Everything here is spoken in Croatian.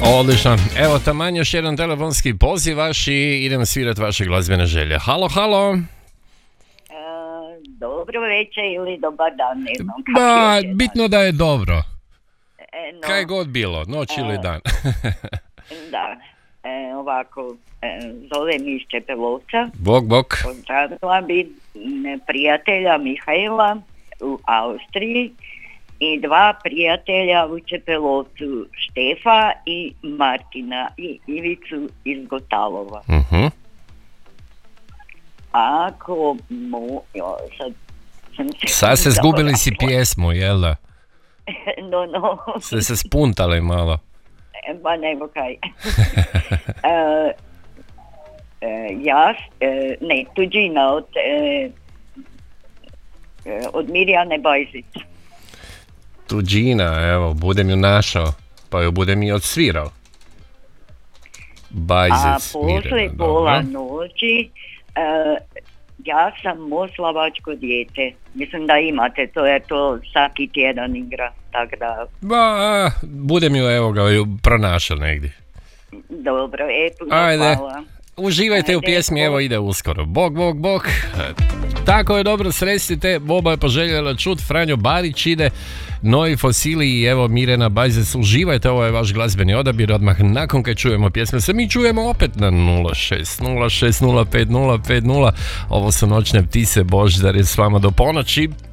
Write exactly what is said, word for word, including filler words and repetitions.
Odlično. Evo taman još jedan telefonski poziv vaš i idem svirati vaše glazbene želje. Halo, halo. Dobro večer ili dobar dan, ne znam kako Ba, je. bitno da je dobro. E, no, Kaj god bilo, noć ili dan. da, e, ovako, e, zovem iz Čepelovca. Bog, bog. Pozdravila bi m, prijatelja Mihajla u Austriji i dva prijatelja u Čepelovcu, Štefa i Martina i Ivicu iz Gotalova. Uh-huh. Ako mo... Jo, sad sam se... Sad se zgubili si pjesmu, jel da? No, no. Ste se spuntali malo. Pa nego kaj. e, e, ja, e, ne, tuđina od, e, od Mirjane Bajzić. Tuđina, evo, budem ju našao, pa ju budem i odsvirao. Bajzić, A posle Mirjana, pola dobro. noći, e, ja sam moslavačko dijete. Mislim da imate to, jer to svaki tjedan igra, tako da... Ba, budem ju, evo ga, ju pronašao negdje. Dobro, e, puno Ajde. hvala. Uživajte Ajde, u pjesmi, bog. evo ide uskoro. Bog, bog, bog. Tako je, dobro, srestite. Boba je poželjela čut, Franjo Barić ide, Novi Fosili i evo Mirjana Bajzec. Uživajte, ovo je vaš glazbeni odabir. Odmah nakon kad čujemo pjesme se mi čujemo opet na nula šest nula šest nula pet nula pet nula. Ovo su Noćne ptice, Božidar je s vama do ponoći.